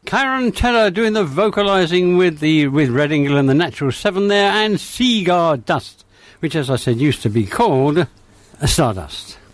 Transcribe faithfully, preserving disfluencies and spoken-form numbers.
Karen Teller doing the vocalising with the with Red Eagle and the Natural Seven there, and Seaguar Dust, which, as I said, used to be called Stardust.